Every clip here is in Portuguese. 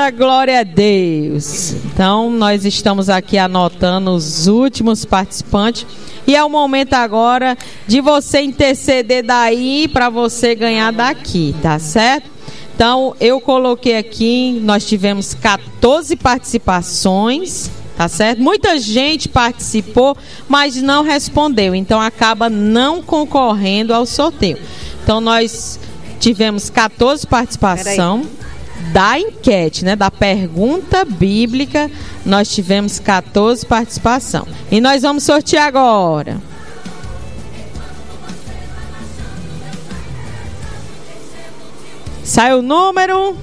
Eita, glória a Deus! Então, nós estamos aqui anotando os últimos participantes. E é o momento agora de você interceder daí para você ganhar daqui, tá certo? Então, eu coloquei aqui, nós tivemos 14 participações, tá certo? Muita gente participou, mas não respondeu. Então, acaba não concorrendo ao sorteio. Então, nós tivemos 14 participações da enquete, né? Da pergunta bíblica, nós tivemos 14 participações. E nós vamos sortear agora. Saiu o número.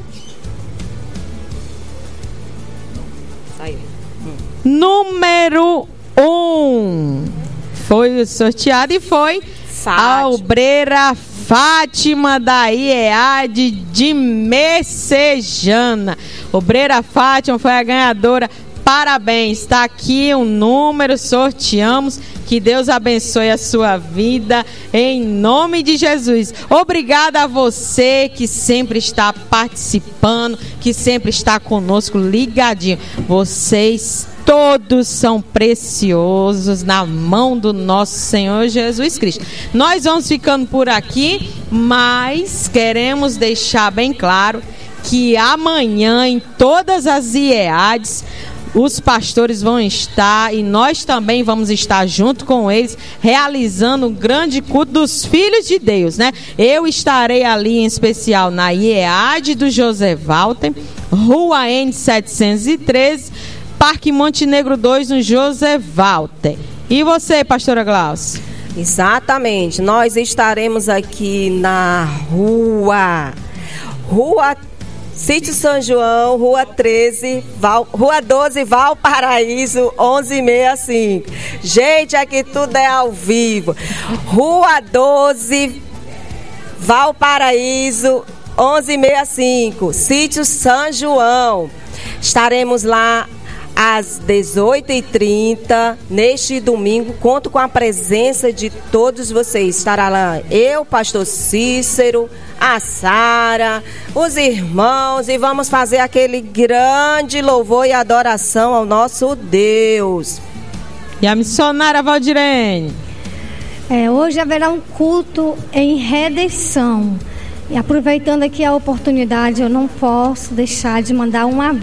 Saiu. Número 1. Foi sorteado e foi a obreira Fátima da IEAD de Messejana. Obreira Fátima foi a ganhadora. Parabéns, está aqui um número, sorteamos. Que Deus abençoe a sua vida, em nome de Jesus. Obrigada a você que sempre está participando, que sempre está conosco ligadinho. Vocês todos são preciosos na mão do nosso Senhor Jesus Cristo. Nós vamos ficando por aqui, mas queremos deixar bem claro que amanhã em todas as IEADs os pastores vão estar e nós também vamos estar junto com eles realizando o grande culto dos filhos de Deus, né? Eu estarei ali em especial na IEAD do José Walter, Rua N 713, Parque Montenegro 2, no José Walter. E você, pastora Glaucia? Exatamente, nós estaremos aqui na Rua Sítio São João, Rua 13, Rua 12, Valparaíso, 1165. Gente, aqui tudo é ao vivo. Rua 12, Valparaíso, 1165, Sítio São João. Estaremos lá às 18h30, neste domingo. Conto com a presença de todos vocês. Estará lá eu, pastor Cícero, a Sara, os irmãos, e vamos fazer aquele grande louvor e adoração ao nosso Deus. E a missionária Valdirene? Hoje haverá um culto em redenção. E aproveitando aqui a oportunidade, eu não posso deixar de mandar um abraço